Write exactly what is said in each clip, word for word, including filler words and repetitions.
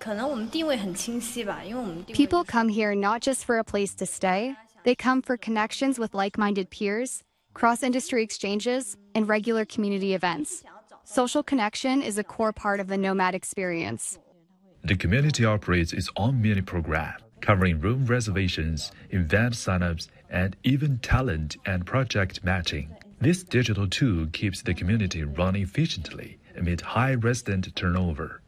People come here not just for a place to stay, they come for connections with like-minded peers, cross-industry exchanges, and regular community events. Social connection is a core part of the nomad experience. The community operates its own mini program, covering room reservations, event signups, and even talent and project matching. This digital tool keeps the community running efficiently amid high resident turnover.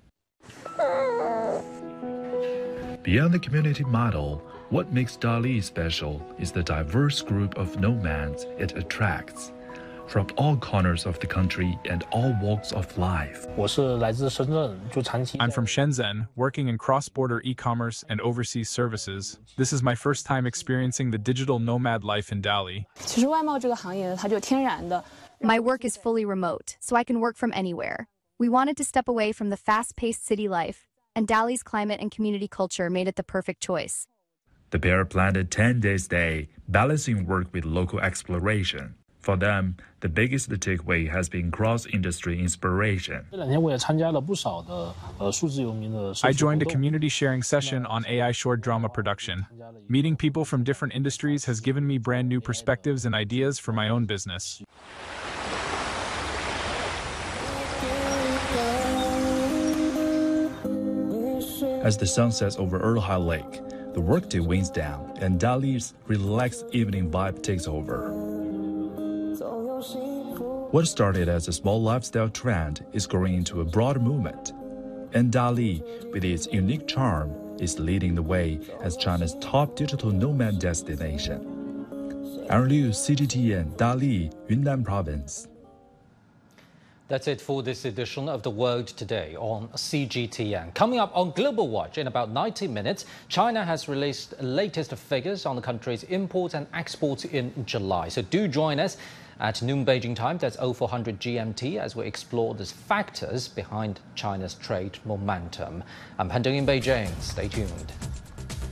Beyond the community model, what makes Dali special is the diverse group of nomads it attracts, from all corners of the country and all walks of life. I'm from Shenzhen, working in cross-border e-commerce and overseas services. This is my first time experiencing the digital nomad life in Dali. My work is fully remote, so I can work from anywhere. We wanted to step away from the fast-paced city life, and Dali's climate and community culture made it the perfect choice. The pair planned a ten-day stay, balancing work with local exploration. For them, the biggest takeaway has been cross-industry inspiration. I joined a community sharing session on A I short drama production. Meeting people from different industries has given me brand new perspectives and ideas for my own business. As the sun sets over Erhai Lake, the workday winds down and Dali's relaxed evening vibe takes over. What started as a small lifestyle trend is growing into a broad movement. And Dali, with its unique charm, is leading the way as China's top digital nomad destination. Aaron Liu, C G T N, Dali, Yunnan Province. That's it for this edition of The World Today on C G T N. Coming up on Global Watch in about ninety minutes, China has released latest figures on the country's imports and exports in July. So do join us at noon Beijing time, that's oh four hundred G M T, as we explore the factors behind China's trade momentum. I'm Pan Deng in Beijing. Stay tuned.